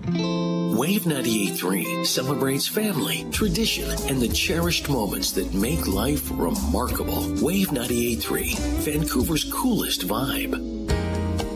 Wave 98.3 celebrates family, tradition, and the cherished moments that make life remarkable. Wave 98.3, Vancouver's coolest vibe.